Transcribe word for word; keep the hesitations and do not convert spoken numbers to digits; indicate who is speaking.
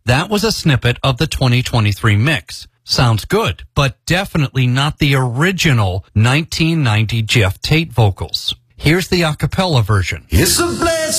Speaker 1: That was a snippet of the twenty twenty-three mix. Sounds good, but definitely not the original nineteen ninety Jeff Tate vocals. Here's the a cappella version.
Speaker 2: It's a blessing.